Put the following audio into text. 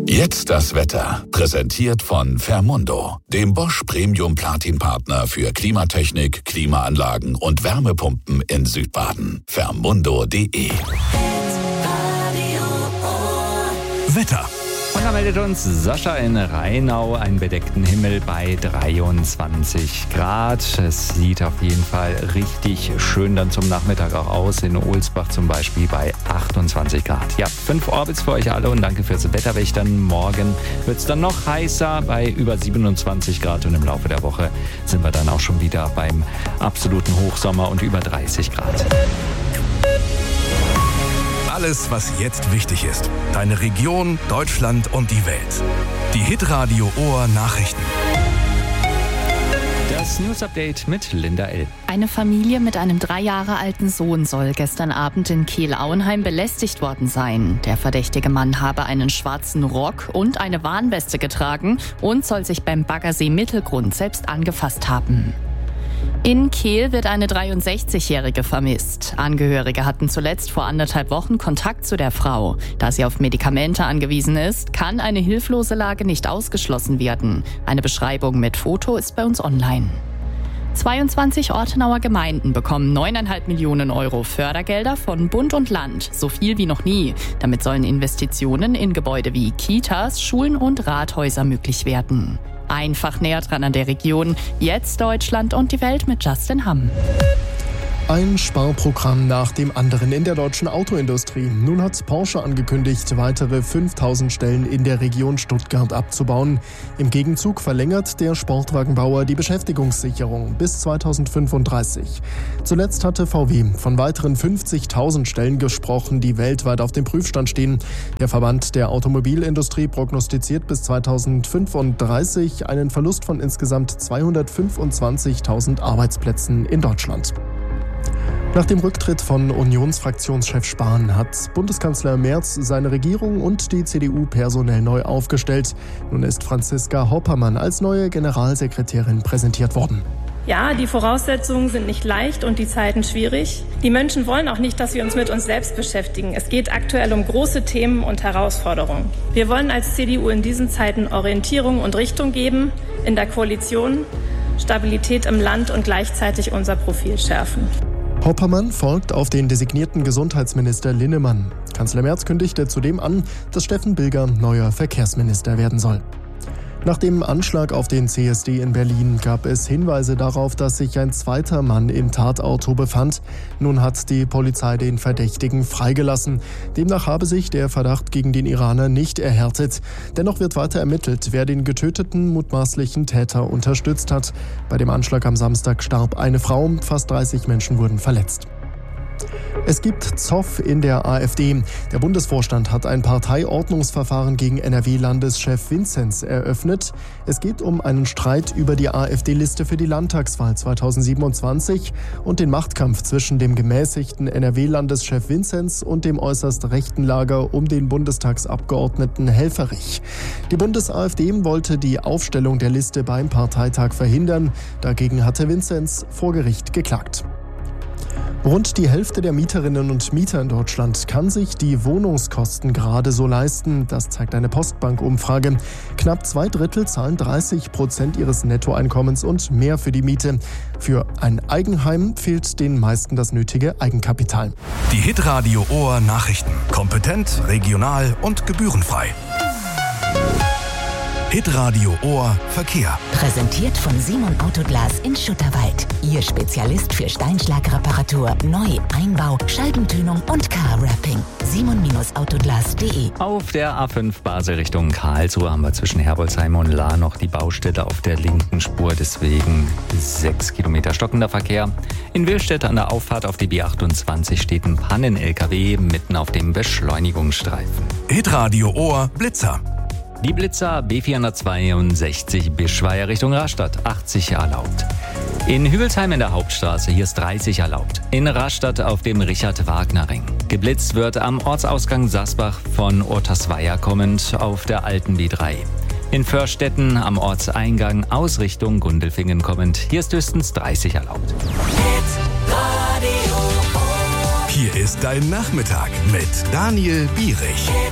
Jetzt das Wetter. Präsentiert von Fermundo, dem Bosch Premium Platin Partner für Klimatechnik, Klimaanlagen und Wärmepumpen in Südbaden. Fermundo.de. Wetter. Und da meldet uns Sascha in Rheinau einen bedeckten Himmel bei 23 Grad. Es sieht auf jeden Fall richtig schön dann zum Nachmittag auch aus. In Ohlsbach zum Beispiel bei 28 Grad. Ja, 5 Orbits für euch alle und danke fürs Wetterwächtern. Morgen wird es dann noch heißer bei über 27 Grad und im Laufe der Woche sind wir dann auch schon wieder beim absoluten Hochsommer und über 30 Grad. Alles, was jetzt wichtig ist. Deine Region, Deutschland und die Welt. Die Hitradio Ohr Nachrichten. Das News Update mit Linda L. Eine Familie mit einem 3 Jahre alten Sohn soll gestern Abend in Kehl-Auenheim belästigt worden sein. Der verdächtige Mann habe einen schwarzen Rock und eine Warnweste getragen und soll sich beim Baggersee Mittelgrund selbst angefasst haben. In Kehl wird eine 63-Jährige vermisst. Angehörige hatten zuletzt vor 1,5 Wochen Kontakt zu der Frau. Da sie auf Medikamente angewiesen ist, kann eine hilflose Lage nicht ausgeschlossen werden. Eine Beschreibung mit Foto ist bei uns online. 22 Ortenauer Gemeinden bekommen 9,5 Millionen Euro Fördergelder von Bund und Land. So viel wie noch nie. Damit sollen Investitionen in Gebäude wie Kitas, Schulen und Rathäuser möglich werden. Einfach näher dran an der Region. Jetzt Deutschland und die Welt mit Justin Hamm. Ein Sparprogramm nach dem anderen in der deutschen Autoindustrie. Nun hat Porsche angekündigt, weitere 5000 Stellen in der Region Stuttgart abzubauen. Im Gegenzug verlängert der Sportwagenbauer die Beschäftigungssicherung bis 2035. Zuletzt hatte VW von weiteren 50.000 Stellen gesprochen, die weltweit auf dem Prüfstand stehen. Der Verband der Automobilindustrie prognostiziert bis 2035 einen Verlust von insgesamt 225.000 Arbeitsplätzen in Deutschland. Nach dem Rücktritt von Unionsfraktionschef Spahn hat Bundeskanzler Merz seine Regierung und die CDU personell neu aufgestellt. Nun ist Franziska Hoppermann als neue Generalsekretärin präsentiert worden. Ja, die Voraussetzungen sind nicht leicht und die Zeiten schwierig. Die Menschen wollen auch nicht, dass wir uns mit uns selbst beschäftigen. Es geht aktuell um große Themen und Herausforderungen. Wir wollen als CDU in diesen Zeiten Orientierung und Richtung geben, in der Koalition, Stabilität im Land und gleichzeitig unser Profil schärfen. Hoppermann folgt auf den designierten Gesundheitsminister Linnemann. Kanzler Merz kündigte zudem an, dass Steffen Bilger neuer Verkehrsminister werden soll. Nach dem Anschlag auf den CSD in Berlin gab es Hinweise darauf, dass sich ein zweiter Mann im Tatauto befand. Nun hat die Polizei den Verdächtigen freigelassen. Demnach habe sich der Verdacht gegen den Iraner nicht erhärtet. Dennoch wird weiter ermittelt, wer den getöteten mutmaßlichen Täter unterstützt hat. Bei dem Anschlag am Samstag starb eine Frau, fast 30 Menschen wurden verletzt. Es gibt Zoff in der AfD. Der Bundesvorstand hat ein Parteiordnungsverfahren gegen NRW-Landeschef Vinzenz eröffnet. Es geht um einen Streit über die AfD-Liste für die Landtagswahl 2027 und den Machtkampf zwischen dem gemäßigten NRW-Landeschef Vinzenz und dem äußerst rechten Lager um den Bundestagsabgeordneten Helfferich. Die Bundes-AfD wollte die Aufstellung der Liste beim Parteitag verhindern. Dagegen hatte Vinzenz vor Gericht geklagt. Rund die Hälfte der Mieterinnen und Mieter in Deutschland kann sich die Wohnungskosten gerade so leisten. Das zeigt eine Postbank-Umfrage. Knapp 2/3 zahlen 30% ihres Nettoeinkommens und mehr für die Miete. Für ein Eigenheim fehlt den meisten das nötige Eigenkapital. Die Hitradio Ohr Nachrichten. Kompetent, regional und gebührenfrei. Hitradio Ohr Verkehr. Präsentiert von Simon Autoglas in Schutterwald. Ihr Spezialist für Steinschlagreparatur, Neu-, Einbau, Scheibentönung und Car-Wrapping. simon-autoglas.de. Auf der A5 Basel Richtung Karlsruhe haben wir zwischen Herbolzheim und Lahr noch die Baustelle auf der linken Spur. Deswegen 6 Kilometer stockender Verkehr. In Willstedt an der Auffahrt auf die B28 steht ein Pannen-LKW mitten auf dem Beschleunigungsstreifen. Hitradio Ohr Blitzer. Die Blitzer B462 Bischweier Richtung Rastatt, 80 erlaubt. In Hügelsheim in der Hauptstraße, hier ist 30 erlaubt. In Rastatt auf dem Richard-Wagner-Ring. Geblitzt wird am Ortsausgang Sasbach von Ortersweier kommend auf der alten B3. In Förstetten am Ortseingang aus Richtung Gundelfingen kommend, hier ist höchstens 30 erlaubt. Hier ist dein Nachmittag mit Daniel Bierich.